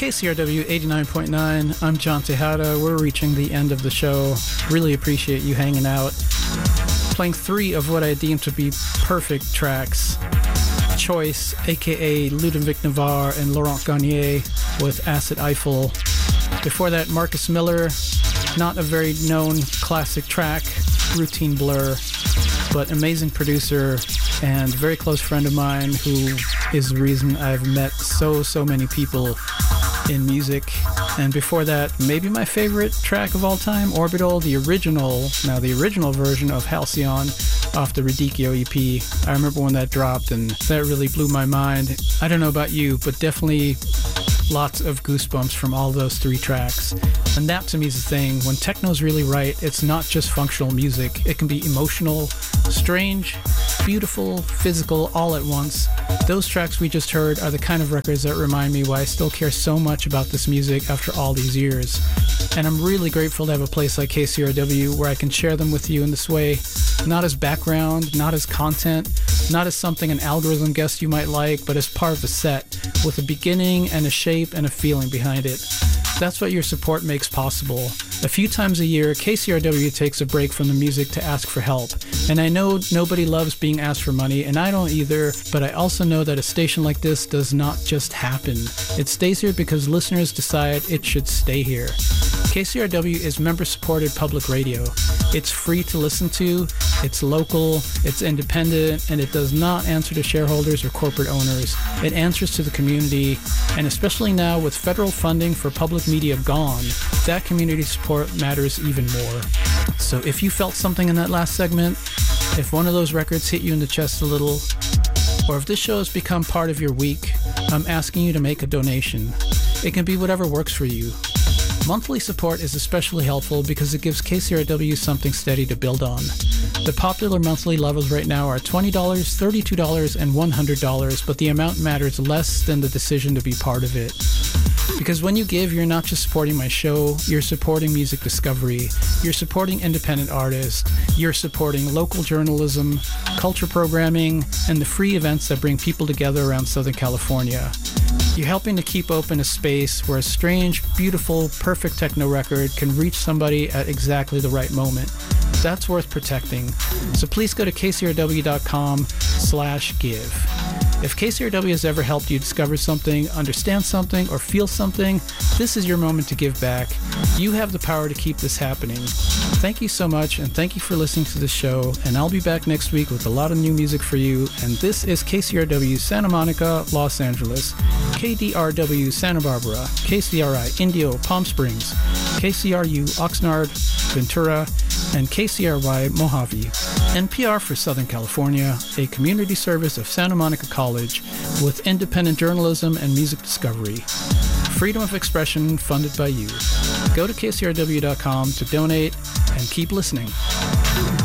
KCRW 89.9. I'm John Tejada. We're reaching the end of the show. Really appreciate you hanging out. Playing 3 of what I deem to be perfect tracks. Choice, aka Ludovic Navarre and Laurent Garnier with Acid Eiffel. Before that, Marcus Miller, not a very known classic track, Routine Blur, but amazing producer and very close friend of mine who is the reason I've met so many people in music. And before that, maybe my favorite track of all time, Orbital, the original version of Halcyon off the Radicchio EP. I remember when that dropped and that really blew my mind. I don't know about you, but definitely lots of goosebumps from all those 3 tracks. And that to me is the thing. When techno's really right, it's not just functional music. It can be emotional, strange, beautiful, physical, all at once. Those tracks we just heard are the kind of records that remind me why I still care so much about this music after all these years. And I'm really grateful to have a place like KCRW where I can share them with you in this way, not as background, not as content, not as something an algorithm guessed you might like, but as part of a set, with a beginning and a shape and a feeling behind it. That's what your support makes possible. A few times a year, KCRW takes a break from the music to ask for help. And I know nobody loves being asked for money, and I don't either, but I also know that a station like this does not just happen. It stays here because listeners decide it should stay here. KCRW is member-supported public radio. It's free to listen to, it's local, it's independent, and it does not answer to shareholders or corporate owners. It answers to the community, and especially now with federal funding for public media gone, that community support matters even more. So if you felt something in that last segment, if one of those records hit you in the chest a little, or if this show has become part of your week, I'm asking you to make a donation. It can be whatever works for you. Monthly support is especially helpful because it gives KCRW something steady to build on. The popular monthly levels right now are $20, $32, and $100, but the amount matters less than the decision to be part of it. Because when you give, you're not just supporting my show, you're supporting music discovery, you're supporting independent artists, you're supporting local journalism, culture programming, and the free events that bring people together around Southern California. You're helping to keep open a space where a strange, beautiful, perfect techno record can reach somebody at exactly the right moment. That's worth protecting. So please go to kcrw.com/give. If KCRW has ever helped you discover something, understand something, or feel something, this is your moment to give back. You have the power to keep this happening. Thank you so much, and thank you for listening to the show, and I'll be back next week with a lot of new music for you, and this is KCRW Santa Monica, Los Angeles, KDRW Santa Barbara, KCRI Indio, Palm Springs, KCRU Oxnard, Ventura, and KCRY Mojave. NPR for Southern California, a community service of Santa Monica College with independent journalism and music discovery. Freedom of expression funded by you. Go to kcrw.com to donate and keep listening.